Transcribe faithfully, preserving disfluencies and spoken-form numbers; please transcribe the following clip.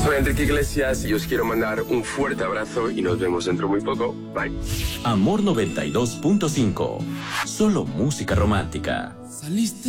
Soy Enrique Iglesias y os quiero mandar un fuerte abrazo y nos vemos dentro muy poco. Bye. Amor noventa y dos punto cinco. Solo música romántica. Saliste